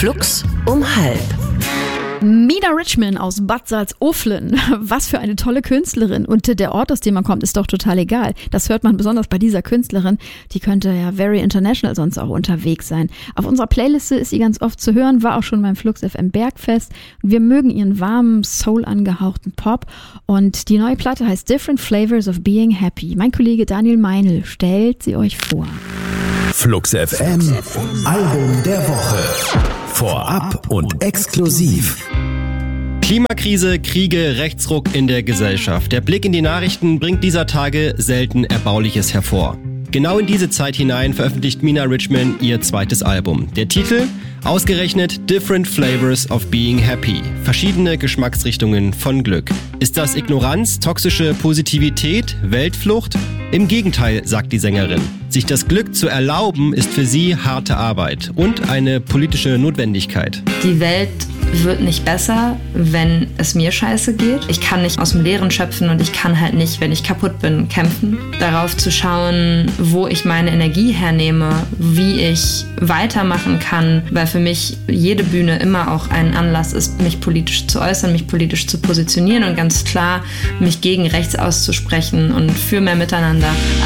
Flux um 12:30. Mina Richman aus Bad Salzuflen. Was für eine tolle Künstlerin. Und der Ort, aus dem man kommt, ist doch total egal. Das hört man besonders bei dieser Künstlerin. Die könnte ja very international sonst auch unterwegs sein. Auf unserer Playliste ist sie ganz oft zu hören, war auch schon beim Flux FM Bergfest. Und wir mögen ihren warmen, soul-angehauchten Pop. Und die neue Platte heißt Different Flavors of Being Happy. Mein Kollege Daniel Meinl stellt sie euch vor. Flux FM, Album der Woche. Vorab und exklusiv. Klimakrise, Kriege, Rechtsruck in der Gesellschaft. Der Blick in die Nachrichten bringt dieser Tage selten Erbauliches hervor. Genau in diese Zeit hinein veröffentlicht Mina Richman ihr zweites Album. Der Titel? Ausgerechnet Different Flavors of Being Happy. Verschiedene Geschmacksrichtungen von Glück. Ist das Ignoranz, toxische Positivität, Weltflucht? Im Gegenteil, sagt die Sängerin. Sich das Glück zu erlauben, ist für sie harte Arbeit und eine politische Notwendigkeit. Die Welt wird nicht besser, wenn es mir scheiße geht. Ich kann nicht aus dem Leeren schöpfen und ich kann halt nicht, wenn ich kaputt bin, kämpfen. Darauf zu schauen, wo ich meine Energie hernehme, wie ich weitermachen kann, weil für mich jede Bühne immer auch ein Anlass ist, mich politisch zu äußern, mich politisch zu positionieren und ganz klar mich gegen rechts auszusprechen und für mehr Miteinander.